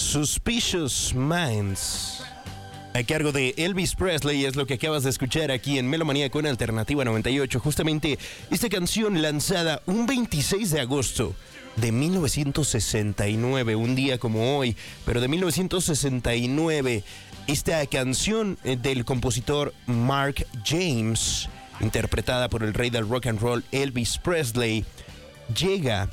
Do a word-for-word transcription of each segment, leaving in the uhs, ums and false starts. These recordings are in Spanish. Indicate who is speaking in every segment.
Speaker 1: Suspicious Minds, a cargo de Elvis Presley, es lo que acabas de escuchar aquí en Melomanía con Alternativa noventa y ocho. Justamente esta canción lanzada un veintiséis de agosto de mil novecientos sesenta y nueve, un día como hoy, pero de mil novecientos sesenta y nueve, esta canción del compositor Mark James, interpretada por el rey del rock and roll Elvis Presley, llega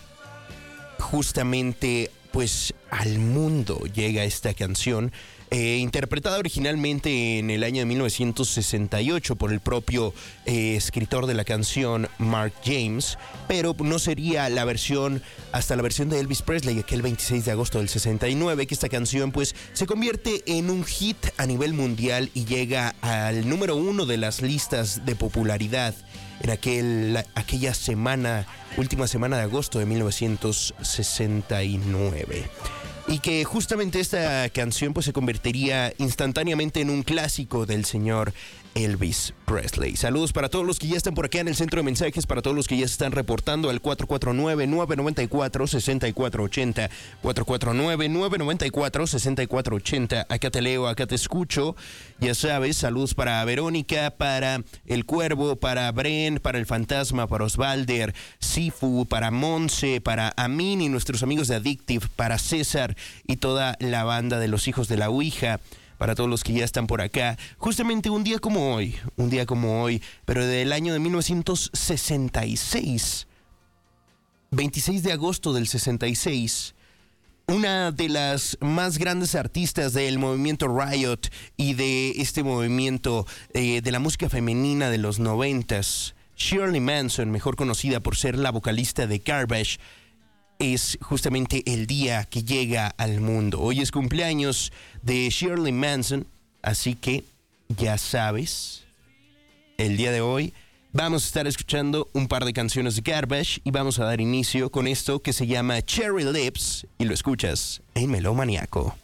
Speaker 1: justamente pues al mundo. Llega esta canción eh, interpretada originalmente en el año de mil novecientos sesenta y ocho por el propio eh, escritor de la canción, Mark James, pero no sería la versión hasta la versión de Elvis Presley, aquel veintiséis de agosto del sesenta y nueve, que esta canción pues se convierte en un hit a nivel mundial y llega al número uno de las listas de popularidad en aquel, aquella semana, última semana de agosto de mil novecientos sesenta y nueve. Y que justamente esta canción pues se convertiría instantáneamente en un clásico del señor Elvis Presley. Saludos para todos los que ya están por acá en el centro de mensajes, para todos los que ya se están reportando al cuatro cuatro nueve, nueve nueve cuatro, seis cuatro ocho cero, cuatro cuatro nueve, nueve nueve cuatro, seis cuatro ocho cero. Acá te leo, acá te escucho. Ya sabes, saludos para Verónica, para El Cuervo, para Bren, para El Fantasma, para Osvalder, Sifu, para Monse, para Amin y nuestros amigos de Addictive, para César y toda la banda de los hijos de la Ouija, para todos los que ya están por acá. Justamente un día como hoy, un día como hoy, pero del año de mil novecientos sesenta y seis, veintiséis de agosto del sesenta y seis, una de las más grandes artistas del movimiento Riot y de este movimiento eh, de la música femenina de los noventas, Shirley Manson, mejor conocida por ser la vocalista de Garbage, es justamente el día que llega al mundo. Hoy es cumpleaños de Shirley Manson, así que ya sabes, el día de hoy vamos a estar escuchando un par de canciones de Garbage y vamos a dar inicio con esto que se llama Cherry Lips y lo escuchas en Melomaniaco.